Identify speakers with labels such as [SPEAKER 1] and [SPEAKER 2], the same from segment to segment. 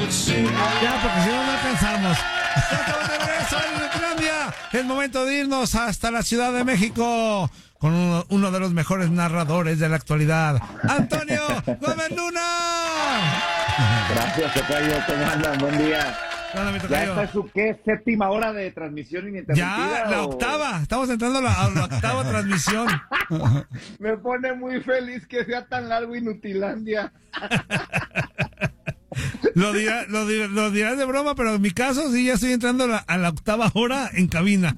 [SPEAKER 1] Ya, porque si no, no alcanzamos. Ya estamos de regreso en Nutilandia. Es momento de irnos hasta la Ciudad de México con uno de los mejores narradores de la actualidad, Antonio Gómez Luna.
[SPEAKER 2] Gracias, tocayo. ¿Cómo andan? Buen día.
[SPEAKER 1] ¿Ya
[SPEAKER 2] esta es su séptima hora de transmisión ininterrumpida?
[SPEAKER 1] Ya, la octava. Estamos entrando a la octava transmisión.
[SPEAKER 2] Me pone muy feliz que sea tan largo Inutilandia.
[SPEAKER 1] Lo dirás de broma, pero en mi caso sí ya estoy entrando a la octava hora en cabina.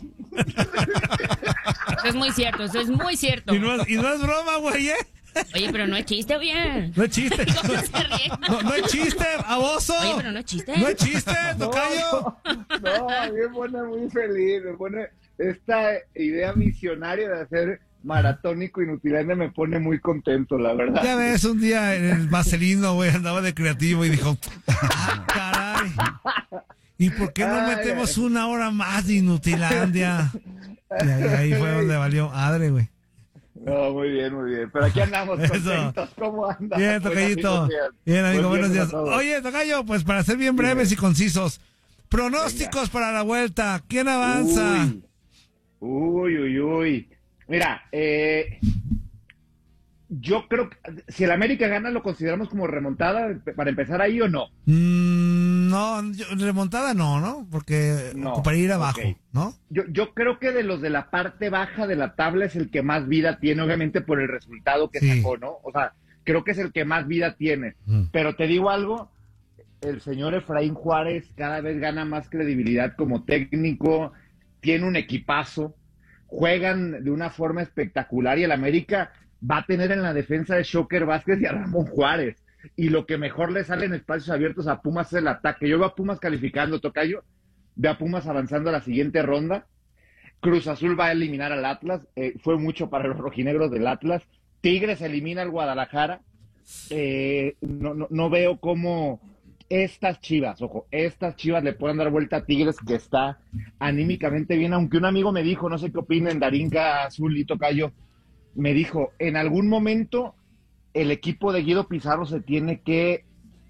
[SPEAKER 3] Eso es muy cierto, eso es muy cierto.
[SPEAKER 1] Y no es broma, güey, ¿eh?
[SPEAKER 3] Oye, pero no es chiste, bien.
[SPEAKER 1] No es chiste. No es chiste, baboso.
[SPEAKER 3] Oye, pero no es chiste.
[SPEAKER 1] No es chiste, tocayo.
[SPEAKER 2] No, a mí me pone muy feliz. Me pone esta idea visionaria de hacer maratónico Inutilandia, me pone muy contento, la verdad.
[SPEAKER 1] Ya ves, un día el Marcelino, güey, andaba de creativo y dijo, caray, ¿y por qué no metemos una hora más de Inutilandia? Y ahí fue donde valió madre, güey.
[SPEAKER 2] No, muy bien, muy bien. Pero aquí andamos contentos. ¿Cómo andan?
[SPEAKER 1] Bien, tocayito. Bien, amigo, buenos días. Oye, tocayo, pues para ser bien breves y concisos, pronósticos para la vuelta. ¿Quién avanza?
[SPEAKER 2] Uy. Mira, yo creo que si el América gana, ¿lo consideramos como remontada para empezar ahí o no?
[SPEAKER 1] No, remontada no, porque para ir abajo, okay, ¿no?
[SPEAKER 2] Yo creo que de los de la parte baja de la tabla es el que más vida tiene, obviamente por el resultado que sacó, ¿no? O sea, creo que es el que más vida tiene. Pero te digo algo, el señor Efraín Juárez cada vez gana más credibilidad como técnico, tiene un equipazo, juegan de una forma espectacular y el América va a tener en la defensa de Shocker Vázquez y a Ramón Juárez. Y lo que mejor le sale en espacios abiertos a Pumas es el ataque. Yo veo a Pumas calificando, tocayo, veo a Pumas avanzando a la siguiente ronda. Cruz Azul va a eliminar al Atlas, fue mucho para los rojinegros del Atlas. Tigres elimina al Guadalajara. No veo cómo estas Chivas le puedan dar vuelta a Tigres, que está anímicamente bien, aunque un amigo me dijo, no sé qué opinen, Darinka Azul y tocayo, me dijo, en algún momento el equipo de Guido Pizarro se tiene que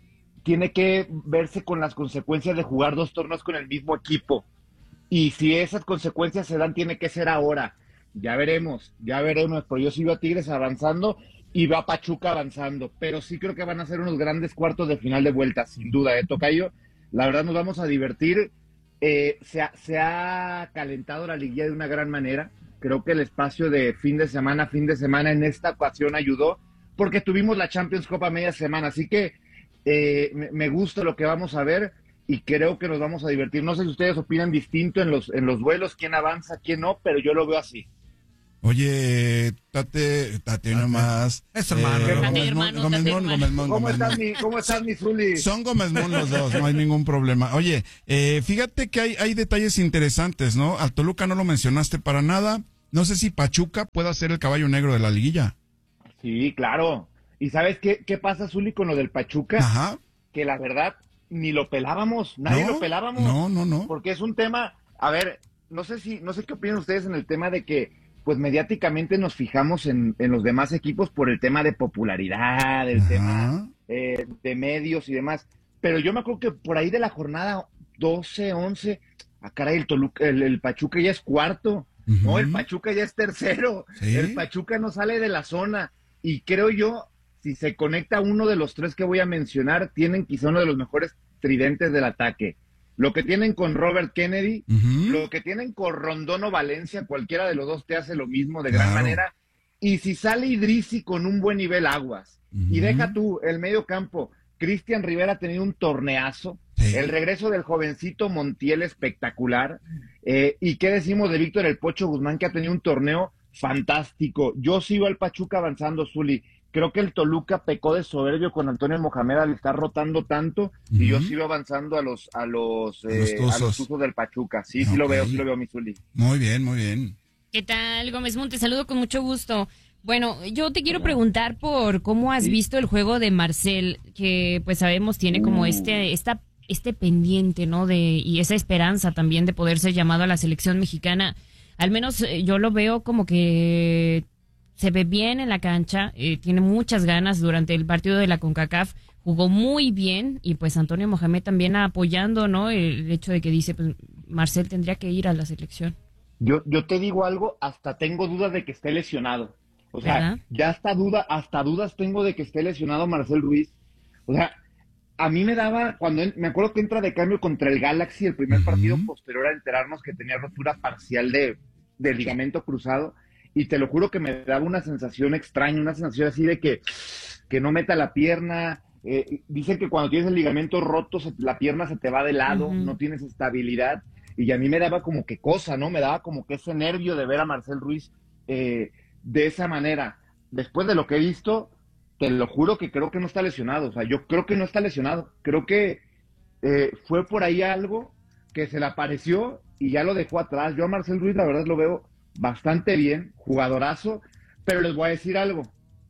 [SPEAKER 2] verse con las consecuencias de jugar 2 torneos con el mismo equipo. Y si esas consecuencias se dan, tiene que ser ahora. Ya veremos, pero yo sí veo a Tigres avanzando y veo a Pachuca avanzando. Pero sí creo que van a ser unos grandes cuartos de final de vuelta, sin duda, tocayo. La verdad nos vamos a divertir. Se ha calentado la liguilla de una gran manera. Creo que el espacio de fin de semana en esta ocasión ayudó, porque tuvimos la Champions Cup a media semana, así que me gusta lo que vamos a ver y creo que nos vamos a divertir. No sé si ustedes opinan distinto en los duelos, quién avanza, quién no, pero yo lo veo así.
[SPEAKER 4] Oye, Tate nomás.
[SPEAKER 1] Es hermano.
[SPEAKER 4] Gómez.
[SPEAKER 2] ¿Cómo estás, mi Zuli?
[SPEAKER 4] Son Gómez los dos, no hay ningún problema. Oye, fíjate que hay detalles interesantes, ¿no? Al Toluca no lo mencionaste para nada. No sé si Pachuca pueda ser el caballo negro de la liguilla.
[SPEAKER 2] Sí, claro. ¿Y sabes qué pasa, Zuli, con lo del Pachuca?
[SPEAKER 4] Ajá.
[SPEAKER 2] Que la verdad, ni lo pelábamos, nadie lo pelábamos.
[SPEAKER 4] No.
[SPEAKER 2] Porque es un tema, a ver, no sé qué opinan ustedes en el tema de que pues mediáticamente nos fijamos en los demás equipos por el tema de popularidad, el tema de medios y demás. Pero yo me acuerdo que por ahí de la jornada 12, 11, caray, el Pachuca ya es cuarto, no, el Pachuca ya es tercero, ¿sí? El Pachuca no sale de la zona. Y creo yo, si se conecta uno de los 3 que voy a mencionar, tienen quizá uno de los mejores tridentes del ataque. Lo que tienen con Robert Kennedy, lo que tienen con Rondono Valencia, cualquiera de los dos te hace lo mismo de gran manera. Y si sale Idrissi con un buen nivel, aguas. Y deja tú, el medio campo, Cristian Rivera ha tenido un torneazo, el regreso del jovencito Montiel espectacular, y qué decimos de Víctor El Pocho Guzmán, que ha tenido un torneo fantástico. Yo sigo al Pachuca avanzando, Zuli. Creo que el Toluca pecó de soberbio con Antonio Mohamed al estar rotando tanto, y yo sigo avanzando a los Tuzos del Pachuca. Sí, sí lo veo, mi Zuli.
[SPEAKER 4] Muy bien.
[SPEAKER 3] ¿Qué tal, Gómez Monte? Te saludo con mucho gusto. Bueno, yo te quiero preguntar por cómo has visto el juego de Marcel, que pues sabemos tiene como este pendiente, ¿no? Y esa esperanza también de poder ser llamado a la selección mexicana. Al menos yo lo veo como que se ve bien en la cancha, tiene muchas ganas durante el partido de la CONCACAF, jugó muy bien y pues Antonio Mohamed también apoyando, ¿no? El hecho de que dice, pues Marcel tendría que ir a la selección.
[SPEAKER 2] Yo te digo algo, hasta tengo dudas de que esté lesionado. O sea,
[SPEAKER 3] ¿verdad?
[SPEAKER 2] ya hasta dudas tengo de que esté lesionado Marcel Ruiz. O sea, a mí me daba, me acuerdo que entra de cambio contra el Galaxy, el primer partido posterior a enterarnos que tenía rotura parcial de ligamento cruzado, y te lo juro que me daba una sensación extraña, una sensación así de que no meta la pierna. Dicen que cuando tienes el ligamento roto, la pierna se te va de lado, no tienes estabilidad, y a mí me daba como que cosa, ¿no? Me daba como que ese nervio de ver a Marcel Ruiz de esa manera. Después de lo que he visto, te lo juro que creo que no está lesionado. O sea, yo creo que no está lesionado. Creo que fue por ahí algo que se le apareció y ya lo dejó atrás. Yo a Marcel Ruiz, la verdad, lo veo bastante bien, jugadorazo, pero les voy a decir algo.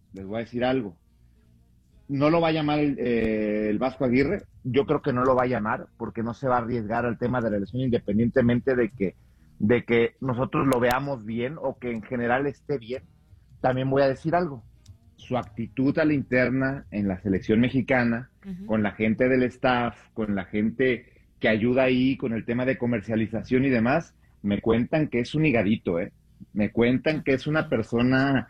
[SPEAKER 2] No lo va a llamar el Vasco Aguirre. Yo creo que no lo va a llamar porque no se va a arriesgar al tema de la lesión, independientemente de que nosotros lo veamos bien o que en general esté bien. También voy a decir algo. Su actitud a la interna en la selección mexicana, con la gente del staff, con la gente que ayuda ahí con el tema de comercialización y demás, me cuentan que es un higadito, me cuentan que es una persona,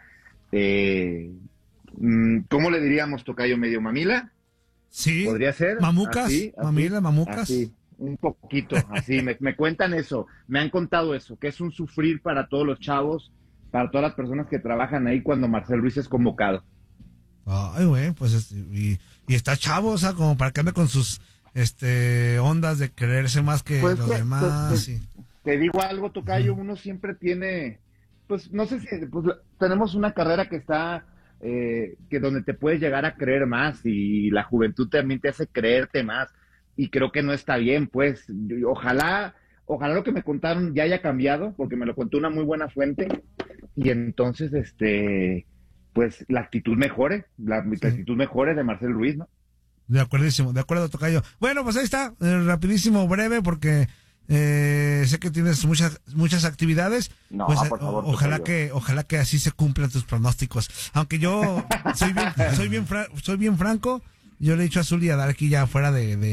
[SPEAKER 2] ¿cómo le diríamos, tocayo? ¿Medio mamila?
[SPEAKER 1] Sí.
[SPEAKER 2] ¿Podría ser?
[SPEAKER 1] Mamucas,
[SPEAKER 2] así,
[SPEAKER 1] mamila, mamucas.
[SPEAKER 2] Así, un poquito, así, me cuentan eso, me han contado eso, que es un sufrir para todos los chavos, para todas las personas que trabajan ahí cuando Marcel Ruiz es convocado.
[SPEAKER 1] Ay, güey, pues, y está chavo, o sea, como para que ande con sus ondas de creerse más que
[SPEAKER 2] Pues
[SPEAKER 1] los demás.
[SPEAKER 2] sí. Te digo algo, tocayo, uno siempre tiene, pues, no sé si, pues, tenemos una carrera que está, que donde te puedes llegar a creer más, y la juventud también te hace creerte más, y creo que no está bien, pues. Ojalá lo que me contaron ya haya cambiado, porque me lo contó una muy buena fuente, y entonces, pues, la actitud mejore, actitud mejore de Marcel Ruiz, ¿no?
[SPEAKER 1] De acuerdo, tocayo. Bueno, pues ahí está, rapidísimo, breve, porque sé que tienes muchas actividades.
[SPEAKER 2] No,
[SPEAKER 1] pues,
[SPEAKER 2] por favor,
[SPEAKER 1] ojalá que así se cumplan tus pronósticos. Aunque yo soy bien franco, yo le he dicho a Zuli a dar aquí ya fuera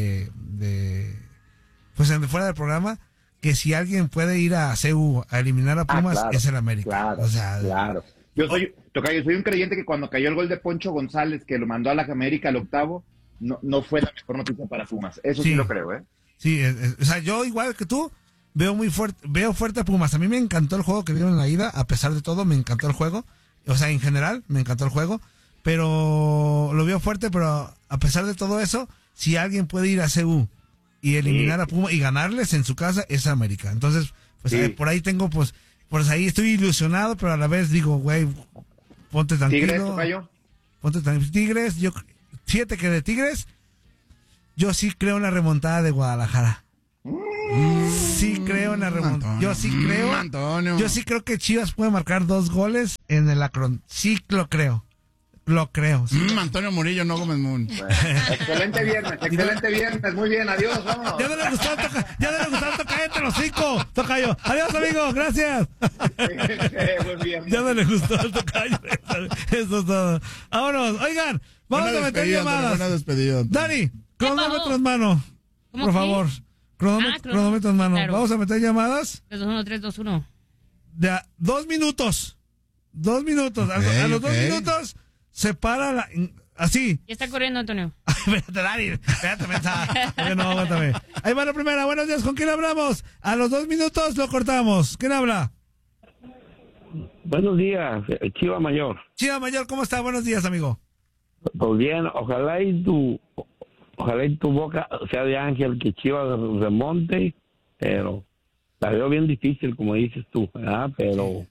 [SPEAKER 1] fuera del programa, que si alguien puede ir a CEU a eliminar a Pumas,
[SPEAKER 2] claro,
[SPEAKER 1] es el América.
[SPEAKER 2] Claro,
[SPEAKER 1] o sea,
[SPEAKER 2] claro. Yo soy un creyente que cuando cayó el gol de Poncho González, que lo mandó a la América al octavo, no fue la mejor noticia para Pumas. Eso sí lo creo,
[SPEAKER 1] Sí, o sea, yo igual que tú, veo fuerte a Pumas. A mí me encantó el juego que dieron en la ida, a pesar de todo, me encantó el juego. O sea, en general, me encantó el juego. Pero lo veo fuerte, pero a pesar de todo eso, si alguien puede ir a CU y eliminar a Pumas y ganarles en su casa, es América. Entonces, pues por ahí tengo, pues ahí estoy ilusionado, pero a la vez digo, güey, ponte tranquilo.
[SPEAKER 2] ¿Tigres, tocayo?
[SPEAKER 1] Ponte tranquilo. Tigres, fíjate que de Tigres, yo sí creo en la remontada de Guadalajara. Sí creo en la remontada. Yo sí creo.
[SPEAKER 4] Antonio.
[SPEAKER 1] Yo sí creo que Chivas puede marcar 2 goles en el Akron. Sí lo creo. Sí.
[SPEAKER 4] Antonio Murillo, no Gómez Moon.
[SPEAKER 2] Bueno, excelente viernes. Muy bien, adiós, vámonos.
[SPEAKER 1] Ya no le gustó, cállate los 5, tocayo. Adiós, amigo, gracias.
[SPEAKER 2] Buen viernes.
[SPEAKER 1] Ya no le gustó el tocayo. Eso es todo. Vámonos, oigan, vamos a meter llamadas.
[SPEAKER 4] Buena despedida.
[SPEAKER 1] Dani, cronómetro en mano. Por
[SPEAKER 3] qué?
[SPEAKER 1] favor. Cronómetro en mano.
[SPEAKER 3] Claro.
[SPEAKER 1] Vamos a meter llamadas.
[SPEAKER 3] 3, 2, 1, 3, 2, 1.
[SPEAKER 1] De 2 minutos. 2 minutos. A los 2 minutos se para así.
[SPEAKER 3] Ya está corriendo, Antonio.
[SPEAKER 1] Espérate, Dani. Espérate, mensaje. No, aguántame. Ahí va la primera. Buenos días. ¿Con quién hablamos? A los 2 minutos lo cortamos. ¿Quién habla?
[SPEAKER 5] Buenos días, Chiva Mayor.
[SPEAKER 1] Chiva Mayor, ¿cómo está? Buenos días, amigo.
[SPEAKER 5] Pues bien, ojalá y tu boca sea de ángel, que Chivas remonte, pero la veo bien difícil, como dices tú, ¿verdad? Pero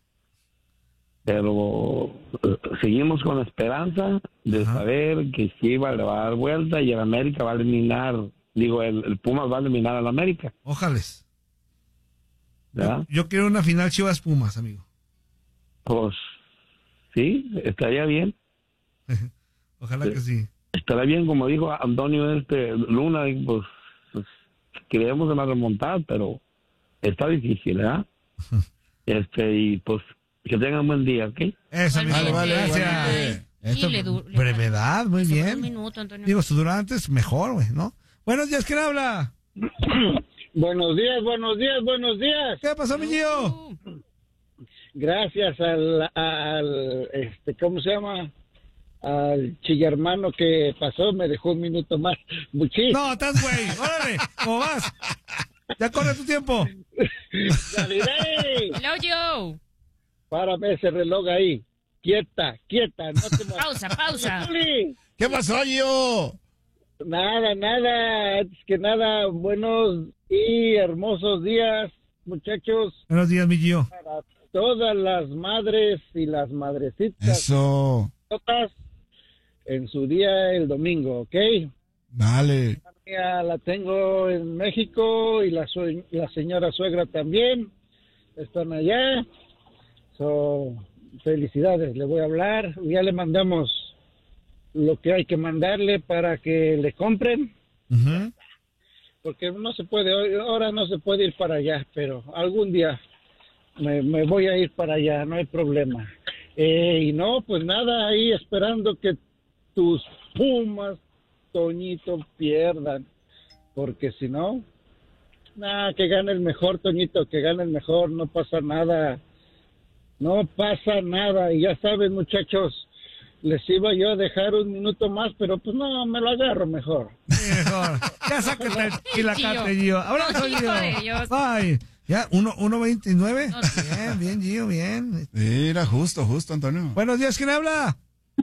[SPEAKER 5] seguimos con la esperanza de saber que Chivas le va a dar vuelta y el América va a eliminar, el Pumas va a eliminar al América.
[SPEAKER 1] Ojales.
[SPEAKER 5] ¿Verdad?
[SPEAKER 1] Yo quiero una final Chivas Pumas, amigo.
[SPEAKER 5] Pues sí, estaría bien.
[SPEAKER 1] Ojalá que sí.
[SPEAKER 5] Estará bien, como dijo Antonio Luna, pues creemos en la remontada, pero está difícil, ¿verdad? Y pues que tengan un buen día, ¿ok?
[SPEAKER 1] Eso, amigo.
[SPEAKER 4] Vale,
[SPEAKER 1] Gracias. Esto,
[SPEAKER 3] le
[SPEAKER 1] brevedad, muy bien.
[SPEAKER 3] Un minuto, Antonio.
[SPEAKER 1] Digo, si dura antes, mejor, güey, ¿no? Buenos días, ¿quién habla?
[SPEAKER 6] Buenos días, buenos días, buenos días.
[SPEAKER 1] ¿Qué pasó, mi tío?
[SPEAKER 6] Gracias al ¿cómo se llama? Al chillermano que pasó, me dejó un minuto más. Muchísimo.
[SPEAKER 1] No, estás güey, órale, ¿cómo vas? Ya corre tu tiempo.
[SPEAKER 6] Galilei,
[SPEAKER 3] Hello, Joe.
[SPEAKER 6] párame ese reloj ahí. Quieta, no te
[SPEAKER 3] Pausa.
[SPEAKER 4] ¿Qué pasó, yo?
[SPEAKER 6] Nada, antes que nada, buenos y hermosos días, muchachos,
[SPEAKER 1] Buenos días, mi tío.
[SPEAKER 6] para todas las madres y las madrecitas.
[SPEAKER 4] Eso.
[SPEAKER 6] Todas en su día el domingo, ¿ok?
[SPEAKER 4] Dale.
[SPEAKER 6] Ya la tengo en México y la señora suegra también están allá. Felicidades, le voy a hablar. Ya le mandamos lo que hay que mandarle para que le compren, porque no se puede, ahora no se puede ir para allá, pero algún día me voy a ir para allá, no hay problema. Y no, pues nada, ahí esperando que tus Pumas, Toñito, pierdan, porque si no, nada, que gane el mejor, Toñito, que gane el mejor, no pasa nada, y ya saben, muchachos, les iba yo a dejar un minuto más, pero pues no, me lo agarro mejor.
[SPEAKER 1] Mejor. Ya sácate el quilacate, Gio. Abrazo,
[SPEAKER 3] No, hijo
[SPEAKER 1] Gio.
[SPEAKER 3] de Dios.
[SPEAKER 1] Ay, ya, 1:29. Bien, Gio, bien.
[SPEAKER 4] Mira, justo, Antonio.
[SPEAKER 1] Buenos días, ¿quién habla?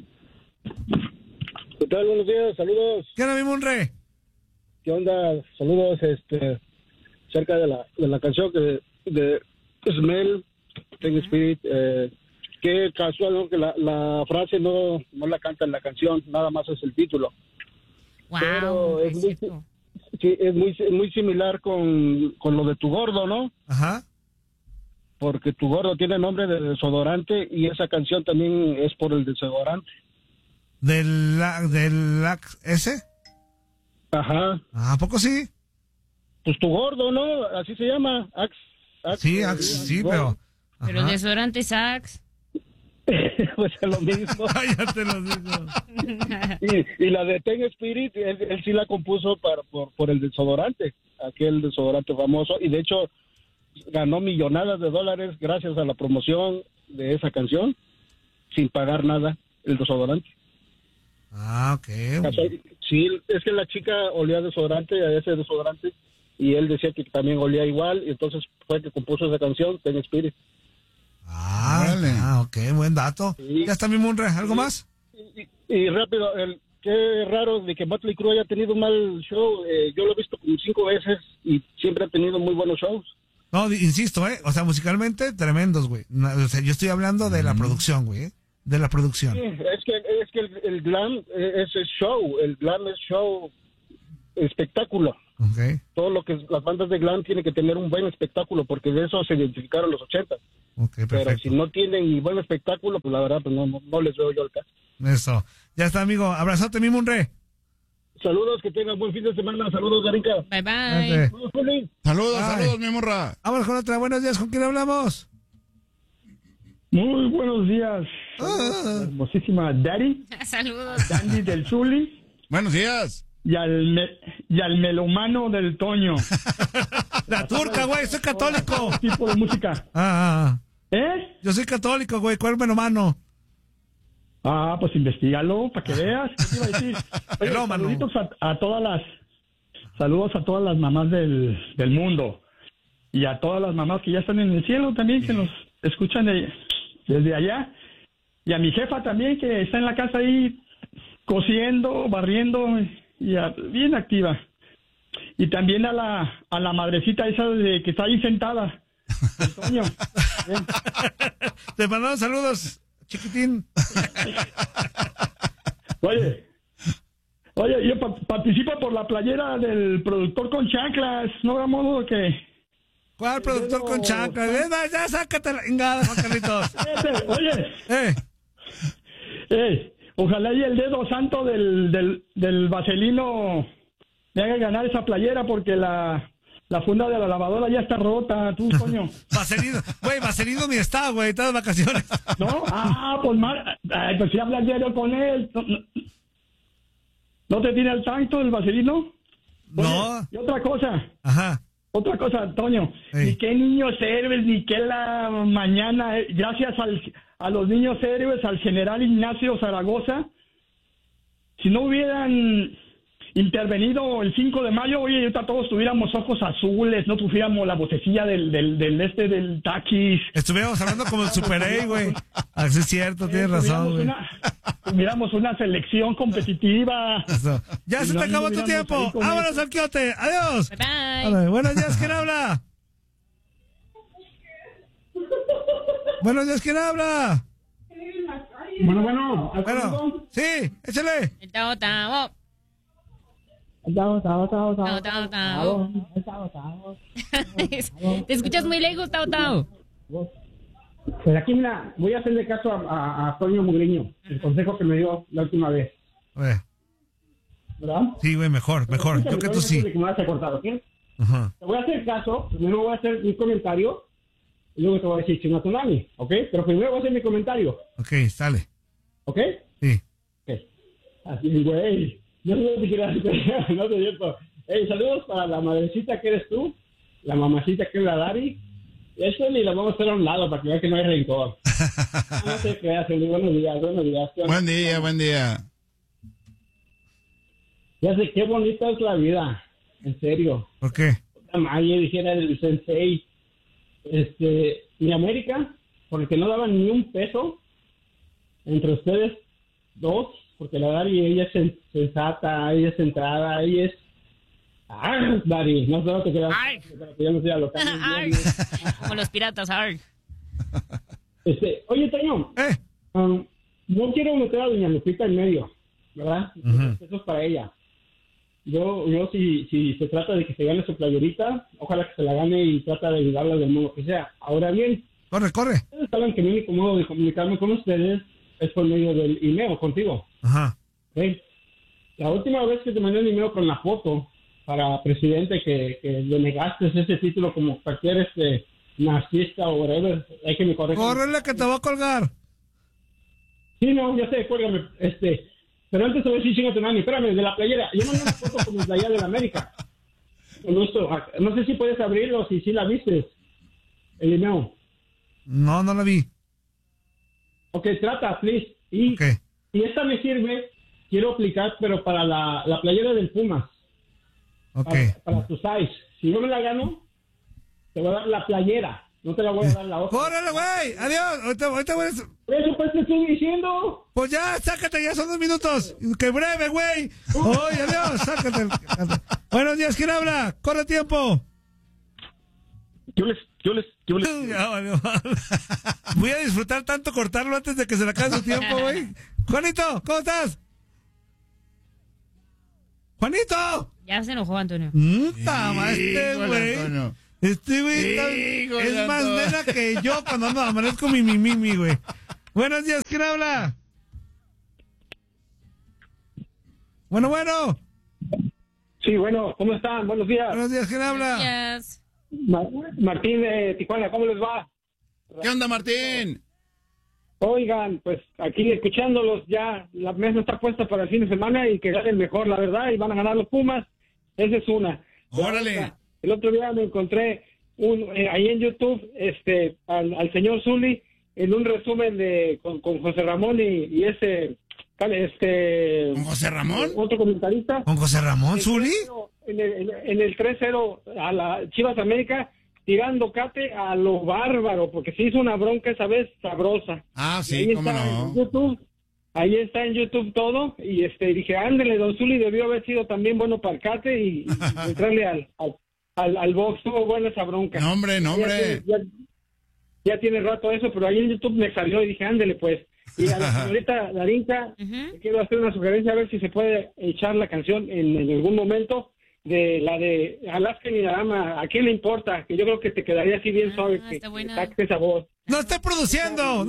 [SPEAKER 6] ¿Qué tal? Buenos días, saludos.
[SPEAKER 1] ¿Quién habla, mi Munre?
[SPEAKER 6] ¿Qué onda? Saludos, cerca de la canción de Smell, Ten Spirit, qué casual, ¿no? Que la frase no la canta en la canción, nada más es el título.
[SPEAKER 3] Wow,
[SPEAKER 6] Pero es muy,
[SPEAKER 3] cierto.
[SPEAKER 6] sí, es muy similar con lo de Tu Gordo, ¿no?
[SPEAKER 1] Ajá.
[SPEAKER 6] Porque Tu Gordo tiene nombre de desodorante y esa canción también es por el desodorante.
[SPEAKER 1] ¿Del ese?
[SPEAKER 6] Ajá.
[SPEAKER 1] ¿A poco sí?
[SPEAKER 6] Pues Tu Gordo, ¿no? Así se llama.
[SPEAKER 1] Sí, sí, pero...
[SPEAKER 3] Pero el desodorante Sax.
[SPEAKER 6] Pues es lo mismo.
[SPEAKER 1] Ya te lo digo.
[SPEAKER 6] Y la de Ten Spirit, él sí la compuso por el desodorante, aquel desodorante famoso, y de hecho ganó millonadas de dólares gracias a la promoción de esa canción, sin pagar nada, el desodorante.
[SPEAKER 1] Ah, ok.
[SPEAKER 6] Sí, es que la chica olía desodorante, a ese desodorante, y él decía que también olía igual, y entonces fue que compuso esa canción, Ten Spirit.
[SPEAKER 1] Ok, buen dato.
[SPEAKER 6] Sí.
[SPEAKER 1] Ya está mi Munre, ¿algo más?
[SPEAKER 6] Y rápido, qué raro de que Mötley Crüe haya tenido un mal show. Yo lo he visto como 5 veces y siempre ha tenido muy buenos shows.
[SPEAKER 1] No, insisto, o sea, musicalmente tremendos, güey. O sea, yo estoy hablando de la producción, güey, de la producción.
[SPEAKER 6] Sí, es que el glam es show, el glam es show, espectáculo.
[SPEAKER 1] Okay.
[SPEAKER 6] Todo lo que las bandas de glam tienen que tener un buen espectáculo, porque de eso se identificaron los 80.
[SPEAKER 1] Okay, perfecto.
[SPEAKER 6] Pero si no tienen ni buen espectáculo, pues la verdad pues no les veo yo el caso.
[SPEAKER 1] Eso. Ya está, amigo. Abrazote, mi Munre.
[SPEAKER 6] Saludos, que tengan buen fin de semana. Saludos, Garinka.
[SPEAKER 3] Bye, bye.
[SPEAKER 1] Date.
[SPEAKER 6] Saludos, Juli.
[SPEAKER 4] Saludos, mi morra.
[SPEAKER 1] Vamos con otra. Buenos días, ¿con quién hablamos?
[SPEAKER 7] Muy buenos días,
[SPEAKER 1] Ah.
[SPEAKER 7] hermosísima Daddy,
[SPEAKER 3] Saludos.
[SPEAKER 7] Dandy del Zuli
[SPEAKER 4] Buenos días.
[SPEAKER 7] y al melomano del Toño.
[SPEAKER 1] La turca, güey, soy católico.
[SPEAKER 7] Tipo de música. ¿Eh?
[SPEAKER 1] Yo soy católico, güey, ¿cuál melomano?
[SPEAKER 7] Ah, pues investigalo para que veas. ¿Qué te iba a decir? Oye,
[SPEAKER 1] Melómano.
[SPEAKER 7] saluditos saludos a todas las mamás del mundo y a todas las mamás que ya están en el cielo también, que nos escuchan desde allá, y a mi jefa también, que está en la casa ahí cosiendo, barriendo y bien activa, y también a la madrecita esa que está ahí sentada, Antonio.
[SPEAKER 1] Te mandamos saludos, chiquitín.
[SPEAKER 7] Oye, yo participo por la playera del productor con chanclas, no da modo que...
[SPEAKER 1] ¿Cuál productor con chanclas? Ya sácate la chingada, Juan Carlitos.
[SPEAKER 7] Oye, ojalá y el dedo santo del vaselino me haga ganar esa playera, porque la La funda de la lavadora ya está rota, tú, coño.
[SPEAKER 1] Vaselino ni está, güey, está de vacaciones.
[SPEAKER 7] ¿No? Pues mal. Pues si hablas diario con él. ¿No te tiene al tanto el vaselino?
[SPEAKER 1] No.
[SPEAKER 7] Oye, y otra cosa.
[SPEAKER 1] Ajá.
[SPEAKER 7] Otra cosa, Antonio.
[SPEAKER 1] Sí.
[SPEAKER 7] Ni qué niños héroes, ni qué la mañana. Gracias a los niños héroes, al general Ignacio Zaragoza. Si no hubieran intervenido el 5 de mayo, oye, ahorita todos tuviéramos ojos azules, no tuviéramos la vocecilla del taquis.
[SPEAKER 1] Estuviéramos hablando como el Super A, güey. Así es cierto, tienes razón, güey.
[SPEAKER 7] Tuviéramos una selección competitiva.
[SPEAKER 1] Eso. Ya se te acabó tu tiempo. Vámonos al quiote. Adiós.
[SPEAKER 3] Bye.
[SPEAKER 1] Vale, buenos días, ¿quién habla? Buenos días, ¿quién habla?
[SPEAKER 7] Bueno.
[SPEAKER 1] Bueno, sí, échale.
[SPEAKER 3] El Tao Tao. Te escuchas muy lejos, Tao Tao.
[SPEAKER 8] Pues aquí, mira, voy a hacerle caso a Toño Mugriño, el consejo que me dio la última vez.
[SPEAKER 1] Güey.
[SPEAKER 8] ¿Verdad?
[SPEAKER 1] Sí, güey, mejor. Yo que tú sí.
[SPEAKER 8] Que me vas a cortar, ¿ok?
[SPEAKER 1] Ajá.
[SPEAKER 8] Te voy a hacer caso, primero voy a hacer mi comentario y luego te voy a decir Chino Tsunami, ¿ok? Pero primero voy a hacer mi comentario,
[SPEAKER 1] Ok, sale.
[SPEAKER 8] ¿ok?
[SPEAKER 1] Sí.
[SPEAKER 8] Ok. Así, güey. No sé si quieras, no sé cierto. Hey, saludos para la madrecita que eres tú, la mamacita que es la Dari. Eso ni lo vamos a hacer a un lado para que vean que no hay rencor. No te creas, Eli. Buenos días.
[SPEAKER 4] Buen día.
[SPEAKER 8] Ya sé qué bonita es la vida, en serio.
[SPEAKER 1] ¿Por qué?
[SPEAKER 8] Ayer dijera el sensei, mi América, porque no daban ni un peso entre ustedes dos, porque la Dari, ella es sensata, ella es centrada, ella es... Dari, no sé lo que quieras, pero que yo no sea local.
[SPEAKER 3] Como los piratas, arg.
[SPEAKER 8] Oye, Toño, no quiero meter a doña Lupita en medio, ¿verdad? Eso es para ella. Yo si se trata de que se gane su playerita, ojalá que se la gane y trata de ayudarla del modo que sea. Ahora bien,
[SPEAKER 1] corre.
[SPEAKER 8] Ustedes saben que mi único modo de comunicarme con ustedes es por medio del email contigo.
[SPEAKER 1] Ajá.
[SPEAKER 8] ¿Okay? La última vez que te mandé un email con la foto para presidente que le negaste ese título como cualquier narcisista o whatever, hay que me corregir.
[SPEAKER 1] Córrele que te voy a colgar.
[SPEAKER 8] Sí, no, ya sé, cuélgame. Pero antes te voy a decir, chinga tu mami, espérame, de la playera. Yo mandé una foto como de allá de la América. Con gusto. No sé si puedes abrirlo, si la viste. El email.
[SPEAKER 1] No la vi.
[SPEAKER 8] Ok, trata, please. Y esta me sirve, quiero aplicar, pero para la playera del Pumas.
[SPEAKER 1] Ok.
[SPEAKER 8] Para tu size. Si yo me la gano, te voy a dar la playera. No te la voy a dar la otra.
[SPEAKER 1] ¡Córrele, güey! ¡Adiós! Ahorita voy a...
[SPEAKER 8] Eso pues te estoy diciendo.
[SPEAKER 1] Pues ya, sácate, ya son 2 minutos. ¡Qué breve, güey! ¡Oye, adiós! Sácate. Buenos días, ¿quién habla? ¡Corre tiempo!
[SPEAKER 8] Yo les...
[SPEAKER 1] Ya, vale. Voy a disfrutar tanto cortarlo antes de que se le acabe su tiempo, güey. Juanito, ¿cómo estás? ¡Juanito!
[SPEAKER 3] Ya se enojó, Antonio.
[SPEAKER 1] Güey. Este güey es más nena que yo cuando ando amanezco mi mimi, güey. Buenos días, ¿quién habla? Bueno.
[SPEAKER 8] Sí, bueno, ¿cómo están? Buenos días.
[SPEAKER 1] Buenos días, ¿quién habla?
[SPEAKER 3] Gracias.
[SPEAKER 8] Martín de Tijuana, ¿cómo les va?
[SPEAKER 4] ¿Qué onda, Martín?
[SPEAKER 8] Oigan, pues aquí escuchándolos ya, la mesa está puesta para el fin de semana y que ganen mejor, la verdad, y van a ganar los Pumas. Esa es una.
[SPEAKER 4] ¡Órale!
[SPEAKER 8] El otro día me encontré ahí en YouTube al señor Zuli en un resumen con José Ramón y ese
[SPEAKER 4] ¿Con José Ramón?
[SPEAKER 8] Otro comentarista.
[SPEAKER 1] ¿Con José Ramón Zuli?
[SPEAKER 8] En el 3-0 a la Chivas América, tirando cate a lo bárbaro, porque se hizo una bronca esa vez sabrosa.
[SPEAKER 4] Sí, cómo no.
[SPEAKER 8] Ahí está en YouTube todo, y dije, ándele, don Zuli debió haber sido también bueno para el cate y entrarle al box. Estuvo buena esa bronca.
[SPEAKER 4] No, hombre.
[SPEAKER 8] Ya tiene rato eso, pero ahí en YouTube me salió y dije, ándele pues. Y a la señorita Darinka, quiero hacer una sugerencia, a ver si se puede echar la canción en algún momento, de la de Alaska y Dama. ¿A quién le importa? Que yo creo que te quedaría así bien suave, que saques esa voz.
[SPEAKER 1] ¡No esté produciendo!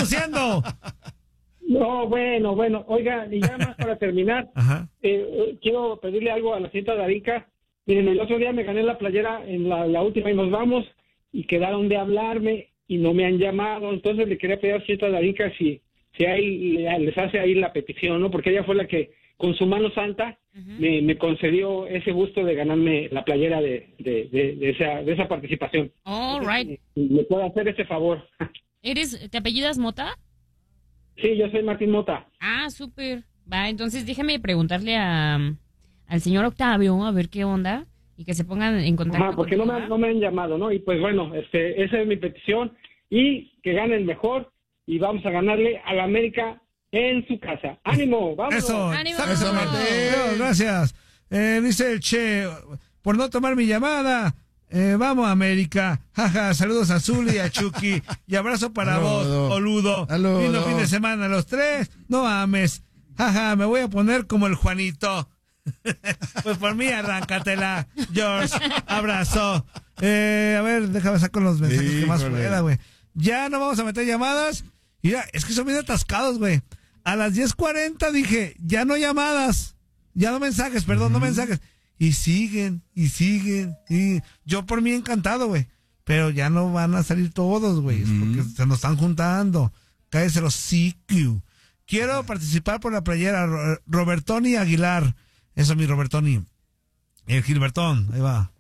[SPEAKER 8] No, bueno. Oiga, y ya más para terminar, quiero pedirle algo a la señorita Darinka. Miren, el otro día me gané la playera en la última y nos vamos y quedaron de hablarme y no me han llamado. Entonces le quería pedir a señorita Darinka si ahí les hace ahí la petición, ¿no? Porque ella fue la que con su mano santa me concedió ese gusto de ganarme la playera de esa participación.
[SPEAKER 3] All right.
[SPEAKER 8] ¿Me puede hacer ese favor?
[SPEAKER 3] ¿Te apellidas Mota?
[SPEAKER 8] Sí, yo soy Martín Mota.
[SPEAKER 3] Ah, súper. Va, entonces déjame preguntarle al señor Octavio a ver qué onda y que se pongan en contacto.
[SPEAKER 8] Porque no me han llamado, ¿no? Y pues bueno, esa es mi petición y que gane el mejor y vamos a ganarle a la América en su casa. ¡Ánimo! ¡Vamos!
[SPEAKER 1] Eso,
[SPEAKER 3] ¡Ánimo!
[SPEAKER 1] eso, gracias. Dice el Che, por no tomar mi llamada, vamos América. Jaja, saludos a Zuli y a Chucky. Y abrazo para vos, Oludo. Lindo fin de semana los tres. No ames. Jaja, me voy a poner como el Juanito. Pues por mí, arráncatela, George. Abrazo. A ver, déjame sacar los mensajes que más pueda, güey. Ya no vamos a meter llamadas. Mira, es que son bien atascados, güey. A las 10:40 dije, ya no llamadas. Ya no mensajes, perdón, no mensajes. Y siguen. Y yo por mí encantado, güey. Pero ya no van a salir todos, güey. Porque se nos están juntando. Cállese los CQ. Quiero participar por la playera. Robertoni Aguilar. Eso, mi Robertoni. El Gilbertón, ahí va.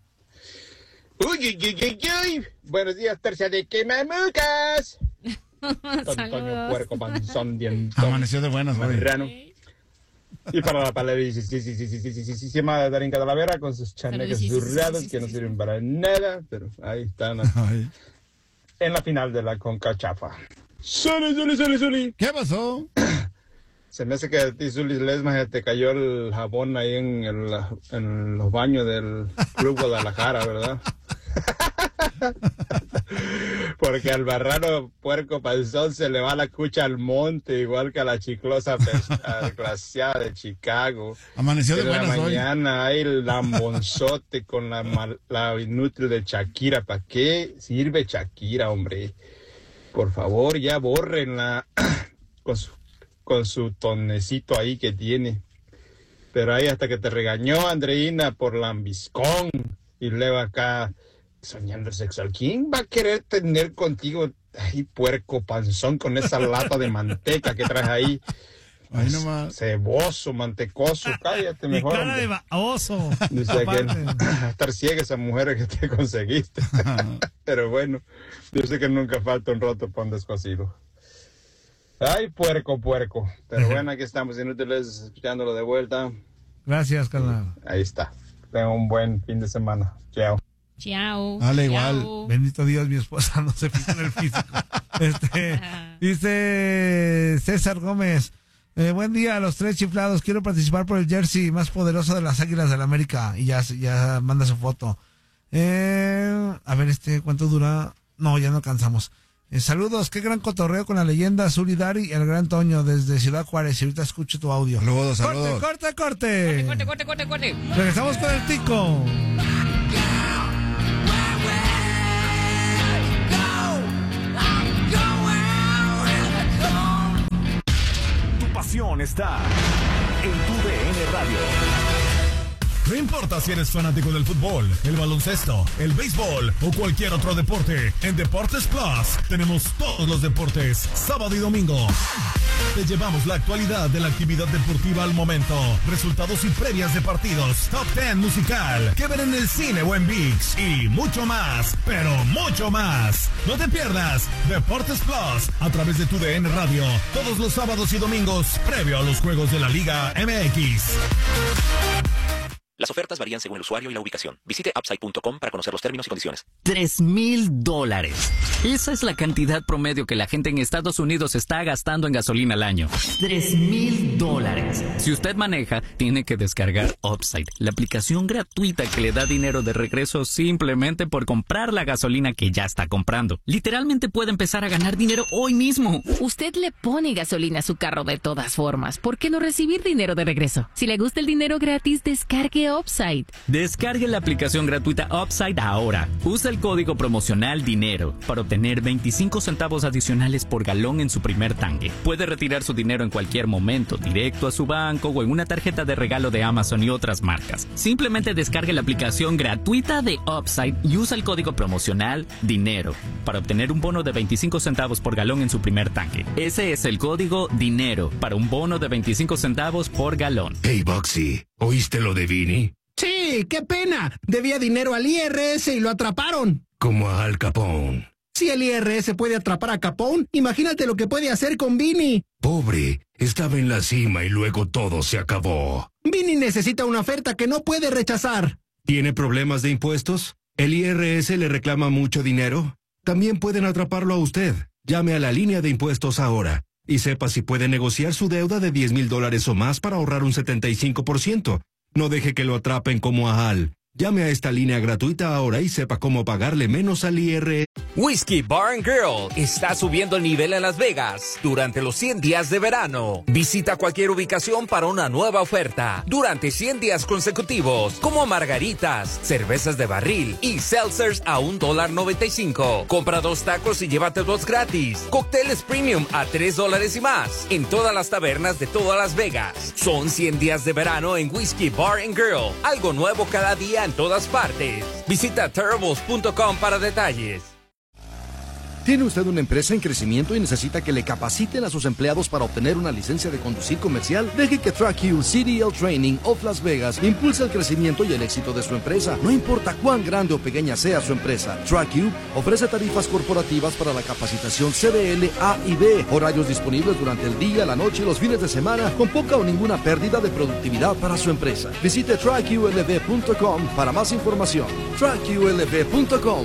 [SPEAKER 9] Uy. Buenos días, tercia de quemamucas. Antonio Puerco Panzón Dientón.
[SPEAKER 4] Amaneció de buenas, güey.
[SPEAKER 9] Y para la palabrísima Darinka Talavera con sus chaneques zurrados que no sirven para nada, pero ahí están en la final de la CONCACHAF. Zuli.
[SPEAKER 4] ¿Qué pasó?
[SPEAKER 9] Se me hace que a ti, Zuli Lesma, te cayó el jabón ahí en los baños del Club Guadalajara, ¿verdad? Porque al barrano Puerco Panzón se le va la cucha al monte, igual que a la chiclosa glaciada de Chicago.
[SPEAKER 4] Amaneció de buenas hoy.
[SPEAKER 9] En la mañana hay el lambonzote con la inútil de Shakira. ¿Para qué sirve Shakira, hombre? Por favor, ya bórrenla con su tonecito ahí que tiene. Pero ahí hasta que te regañó Andreina por lambiscón y luego acá soñando sexual. ¿Quién va a querer tener contigo, Puerco Panzón, con esa lata de manteca que traes ahí?
[SPEAKER 4] Ahí nomás.
[SPEAKER 9] Ceboso, mantecoso, cállate mejor.
[SPEAKER 1] Y cara de baboso.
[SPEAKER 9] Dice que estar ciega esa mujer que te conseguiste. Pero bueno, yo sé que nunca falta un roto pan descosido. Ay, puerco. Pero bueno, aquí estamos inútiles escuchándolo de vuelta.
[SPEAKER 1] Gracias, carnal.
[SPEAKER 9] Ahí está. Tengan un buen fin de semana.
[SPEAKER 3] Chao.
[SPEAKER 1] Dale, igual. Bendito Dios, mi esposa no se fija en el físico. Dice César Gómez. Buen día a los tres chiflados. Quiero participar por el jersey más poderoso de las Águilas del la América. Y ya manda su foto. A ver, ¿cuánto dura? No, ya no alcanzamos. Saludos, qué gran cotorreo con la leyenda Zuli Dari y el gran Toño desde Ciudad Juárez. Y ahorita escucho tu audio.
[SPEAKER 4] Saludos.
[SPEAKER 1] Corte. Regresamos con el Tico.
[SPEAKER 10] Tu pasión está en tu DN Radio. No importa si eres fanático del fútbol, el baloncesto, el béisbol o cualquier otro deporte, en Deportes Plus tenemos todos los deportes, sábado y domingo. Te llevamos la actualidad de la actividad deportiva al momento, resultados y previas de partidos, top 10 musical, que ver en el cine o en ViX y mucho más, pero mucho más. No te pierdas Deportes Plus a través de tu DN Radio, todos los sábados y domingos, previo a los juegos de la Liga MX.
[SPEAKER 11] Las ofertas varían según el usuario y la ubicación. Visite Upside.com para conocer los términos y condiciones.
[SPEAKER 12] $3,000. Esa es la cantidad promedio que la gente en Estados Unidos está gastando en gasolina al año. $3,000. Si usted maneja, tiene que descargar Upside, la aplicación gratuita que le da dinero de regreso simplemente por comprar la gasolina que ya está comprando. Literalmente puede empezar a ganar dinero hoy mismo.
[SPEAKER 13] Usted le pone gasolina a su carro de todas formas. ¿Por qué no recibir dinero de regreso? Si le gusta el dinero gratis, descargue
[SPEAKER 12] de Upside. Descargue la aplicación gratuita Upside ahora. Usa el código promocional DINERO para obtener 25 centavos adicionales por galón en su primer tanque. Puede retirar su dinero en cualquier momento, directo a su banco o en una tarjeta de regalo de Amazon y otras marcas. Simplemente descargue la aplicación gratuita de Upside y usa el código promocional DINERO para obtener un bono de 25 centavos por galón en su primer tanque. Ese es el código DINERO para un bono de 25 centavos por galón.
[SPEAKER 13] Hey, Boxy, ¿oíste lo de Vinny?
[SPEAKER 14] Sí, qué pena. Debía dinero al IRS y lo atraparon.
[SPEAKER 13] Como a Al Capone.
[SPEAKER 14] Si el IRS puede atrapar a Capone, imagínate lo que puede hacer con Vinny.
[SPEAKER 13] Pobre, estaba en la cima y luego todo se acabó.
[SPEAKER 14] Vinny necesita una oferta que no puede rechazar.
[SPEAKER 13] ¿Tiene problemas de impuestos? ¿El IRS le reclama mucho dinero? También pueden atraparlo a usted. Llame a la línea de impuestos ahora y sepa si puede negociar su deuda de $10,000 o más para ahorrar un 75%. No deje que lo atrapen como a Al. Llame a esta línea gratuita ahora y sepa cómo pagarle menos al IRS.
[SPEAKER 15] Whiskey Bar & Grill está subiendo el nivel en Las Vegas durante los 100 días de verano. Visita cualquier ubicación para una nueva oferta durante 100 días consecutivos, como margaritas, cervezas de barril y seltzers a $1.95. Compra 2 tacos y llévate 2 gratis. Cócteles premium a $3 y más en todas las tabernas de toda Las Vegas. Son 100 días de verano en Whiskey Bar & Grill. Algo nuevo cada día en todas partes. Visita terribles.com para detalles.
[SPEAKER 16] ¿Tiene usted una empresa en crecimiento y necesita que le capaciten a sus empleados para obtener una licencia de conducir comercial? Deje que TrackU CDL Training of Las Vegas impulse el crecimiento y el éxito de su empresa. No importa cuán grande o pequeña sea su empresa, TrackU ofrece tarifas corporativas para la capacitación CDL A y B, horarios disponibles durante el día, la noche y los fines de semana, con poca o ninguna pérdida de productividad para su empresa. Visite TrackULV.com para más información. TrackULV.com.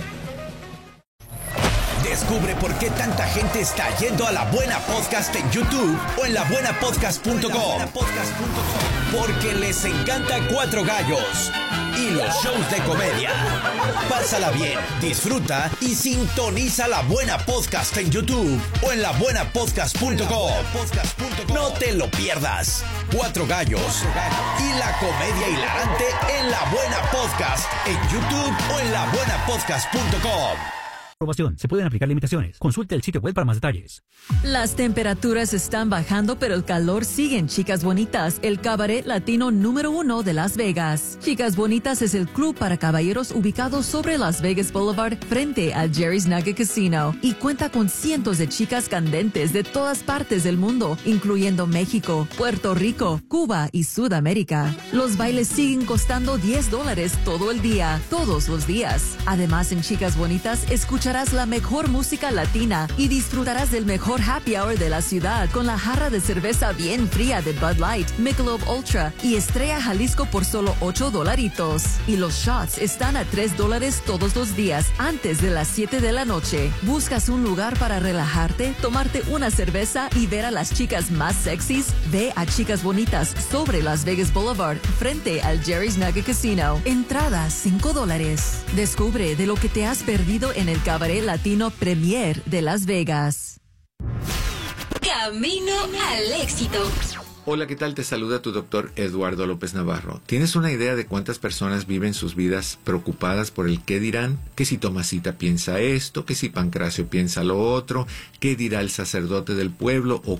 [SPEAKER 17] Descubre por qué tanta gente está yendo a La Buena Podcast en YouTube o en labuenapodcast.com. Porque les encanta Cuatro Gallos y los shows de comedia. Pásala bien, disfruta y sintoniza La Buena Podcast en YouTube o en labuenapodcast.com. No te lo pierdas. Cuatro Gallos y la comedia hilarante en La Buena Podcast en YouTube o en labuenapodcast.com.
[SPEAKER 18] Se pueden aplicar limitaciones. Consulte el sitio web para más detalles.
[SPEAKER 19] Las temperaturas están bajando, pero el calor sigue en Chicas Bonitas, el cabaret latino número 1 de Las Vegas. Chicas Bonitas es el club para caballeros ubicado sobre Las Vegas Boulevard frente al Jerry's Nugget Casino y cuenta con cientos de chicas candentes de todas partes del mundo, incluyendo México, Puerto Rico, Cuba y Sudamérica. Los bailes siguen costando $10 todo el día, todos los días. Además, en Chicas Bonitas escucharás la mejor música latina y disfrutarás del mejor happy hour de la ciudad con la jarra de cerveza bien fría de Bud Light, Michelob Ultra y Estrella Jalisco por solo $8. Y los shots están a $3 todos los días antes de las 7 de la noche. ¿Buscas un lugar para relajarte, tomarte una cerveza y ver a las chicas más sexys? Ve a Chicas Bonitas sobre Las Vegas Boulevard frente al Jerry's Nugget Casino. Entrada $5. Descubre de lo que te has perdido en el Cabaret Latino Premier de Las Vegas.
[SPEAKER 20] Camino al éxito.
[SPEAKER 21] Hola, ¿qué tal? Te saluda tu doctor Eduardo López Navarro. ¿Tienes una idea de cuántas personas viven sus vidas preocupadas por el qué dirán? Que si Tomasita piensa esto, que si Pancracio piensa lo otro, qué dirá el sacerdote del pueblo o